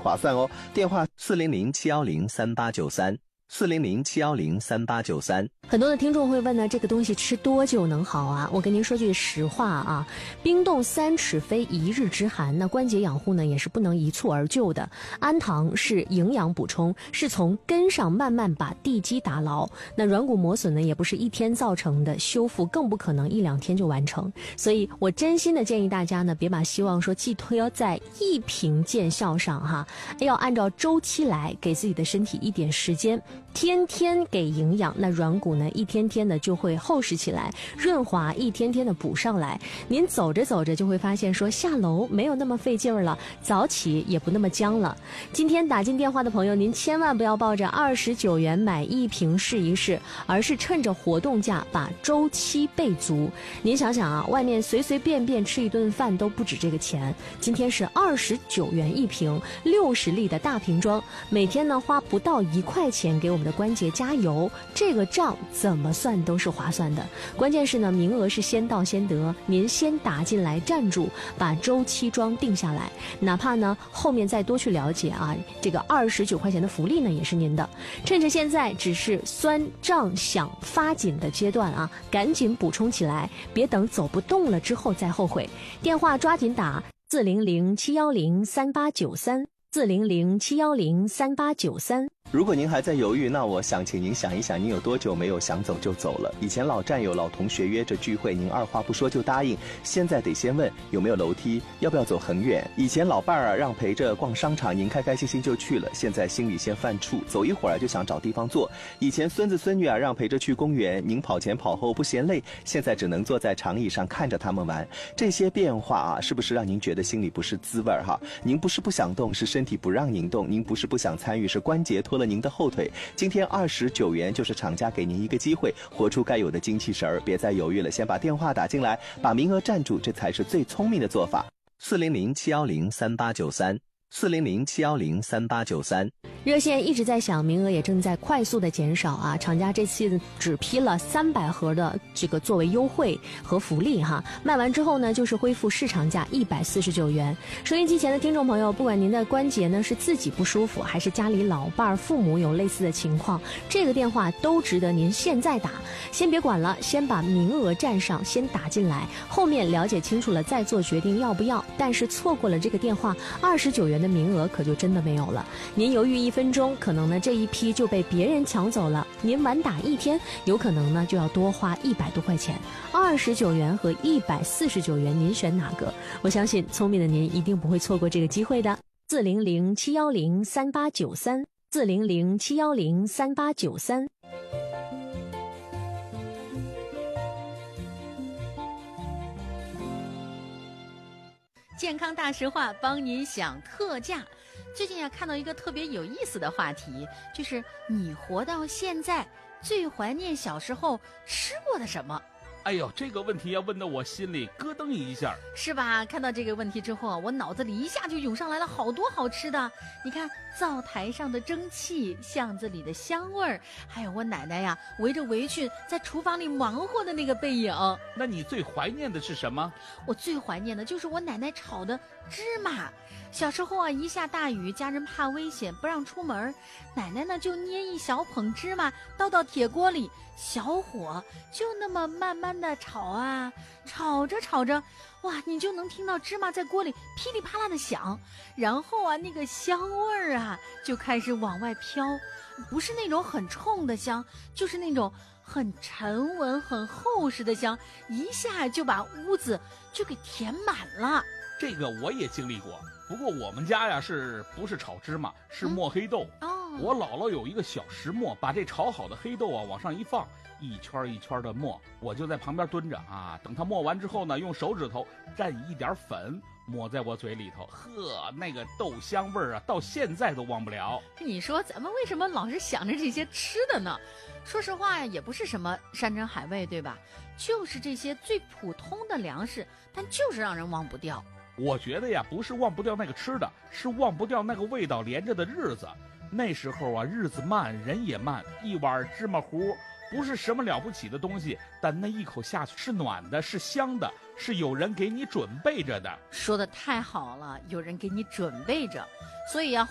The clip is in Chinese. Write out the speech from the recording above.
划算哦。电话400-710-3893，400-710-3893。 很多的听众会问呢，这个东西吃多久能好啊？我跟您说句实话啊，冰冻3尺非一日之寒，那关节养护呢也是不能一蹴而就的。氨糖是营养补充，是从根上慢慢把地基打牢。那软骨磨损呢也不是一天造成的，修复更不可能1-2天就完成。所以我真心的建议大家呢，别把希望说寄托在一瓶见效上哈，要按照周期来，给自己的身体一点时间，天天给营养，那软骨呢一天天的就会厚实起来，润滑一天天的补上来。您走着走着就会发现说下楼没有那么费劲儿了，早起也不那么僵了。今天打进电话的朋友，您千万不要抱着29元买1瓶试一试，而是趁着活动价把周期备足。您想想啊，外面随随便便吃一顿饭都不止这个钱，今天是29元1瓶，60粒的大瓶装，每天呢花不到1块钱给我们的关节加油，这个账怎么算都是划算的。关键是呢，名额是先到先得，您先打进来站住，把周期装定下来，哪怕呢后面再多去了解啊，这个29块钱的福利呢也是您的。趁着现在只是酸胀想发紧的阶段啊，赶紧补充起来，别等走不动了之后再后悔。电话抓紧打400-710-3893，400-710-3893。 如果您还在犹豫，那我想请您想一想，您有多久没有想走就走了？以前老战友、老同学约着聚会，您二话不说就答应，现在得先问有没有楼梯，要不要走很远。以前老伴儿让陪着逛商场，您开开心心就去了，现在心里先犯怵，走一会儿就想找地方坐。以前孙子孙女让陪着去公园，您跑前跑后不嫌累，现在只能坐在长椅上看着他们玩。这些变化是不是让您觉得心里不是滋味哈？您不是不想动，是身体不让您动；您不是不想参与，是关节拖了您的后腿。今天29元就是厂家给您一个机会，活出该有的精气神儿，别再犹豫了，先把电话打进来，把名额占住，这才是最聪明的做法。400-710-3893，400-710-3893。 热线一直在响，名额也正在快速的减少啊！厂家这次只批了300盒的这个作为优惠和福利哈，卖完之后呢，就是恢复市场价149元。收音机前的听众朋友，不管您的关节呢是自己不舒服，还是家里老伴儿、父母有类似的情况，这个电话都值得您现在打。先别管了，先把名额占上，先打进来，后面了解清楚了再做决定要不要。但是错过了这个电话，29元的名额可就真的没有了。您犹豫1分钟，可能呢这一批就被别人抢走了。您晚打1天，有可能呢就要多花100多块钱。29元和149元，您选哪个？我相信聪明的您一定不会错过这个机会的。400-710-3893，400-710-3893。 健康大实话，帮您想特价。最近看到一个特别有意思的话题，就是你活到现在最怀念小时候吃过的什么？ 哎呦，这个问题要问得我心里咯噔一下， 是吧？看到这个问题之后，我脑子里一下就涌上来了好多好吃的。你看，灶台上的蒸汽，巷子里的香味儿，还有我奶奶呀围着围裙在厨房里忙活的那个背影。 那你最怀念的是什么？ 我最怀念的就是我奶奶炒的芝麻。小时候一下大雨，家人怕危险不让出门，奶奶呢就捏一小捧芝麻倒到铁锅里，小火就那么慢慢的炒炒着炒着，哇，你就能听到芝麻在锅里噼里啪啦的响，然后那个香味儿就开始往外飘，不是那种很冲的香，就是那种很沉稳很厚实的香，一下就把屋子就给填满了。 这个我也经历过，不过我们家是不是炒芝麻，是磨黑豆。我姥姥有一个小石磨，把这炒好的黑豆往上一放，一圈一圈的磨，我就在旁边蹲着等它磨完之后呢，用手指头蘸一点粉抹在我嘴里头，那个豆香味儿到现在都忘不了。 你说咱们为什么老是想着这些吃的呢？说实话也不是什么山珍海味，对吧？就是这些最普通的粮食，但就是让人忘不掉。 我觉得不是忘不掉那个吃的，是忘不掉那个味道连着的日子。那时候日子慢，人也慢，一碗芝麻糊不是什么了不起的东西，但那一口下去是暖的，是香的，是有人给你准备着的。 说得太好了，有人给你准备着。所以